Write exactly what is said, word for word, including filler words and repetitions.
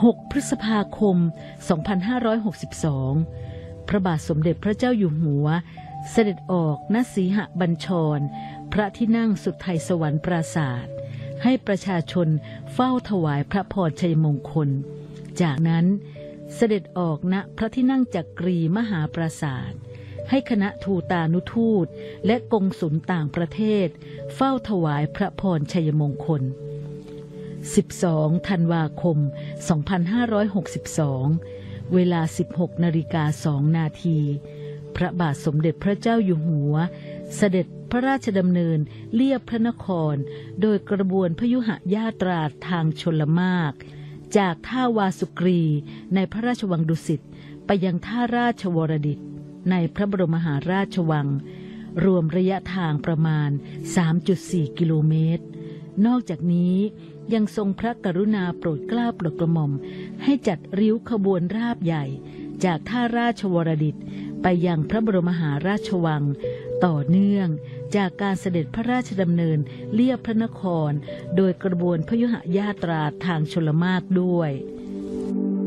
หก พฤษภาคม สองพันห้าร้อยหกสิบสอง พระบาทสมเด็จพระเจ้าอยู่หัวเสด็จออกณสีหบัญชรพระที่นั่งสุทัยสวรรค์ปราสาทให้ประชาชนเฝ้าถวายพระพรชัยมงคลจากนั้นเสด็จออกณพระที่นั่งจักรีมหาปราสาทให้คณะทูตานุทูตและกงสุลต่างประเทศเฝ้าถวายพระพรชัยมงคลสิบสองธันวาคม สองพันห้าร้อยหกสิบสอง เวลา สิบหกนาฬิกาสองนาทีพระบาทสมเด็จพระเจ้าอยู่หัวเสด็จพระราชดำเนินเลียบพระนครโดยกระบวนพยุหญาตราทางชลมารจากท่าวาสุกรีในพระราชวังดุสิตไปยังท่าราชวรดิตในพระบรมมหาราชวังรวมระยะทางประมาณ สามจุดสี่ กิโลเมตรนอกจากนี้ยังทรงพระกรุณาโปรดเกล้าโปรดกระหม่อมให้จัดริ้วขบวนราบใหญ่จากท่าราชวรดิตไปยังพระบรมมหาราชวังต่อเนื่องจากการเสด็จพระราชดำเนินเลียบพระนครโดยกระบวนพยุหญาตราทางชลมารด้วย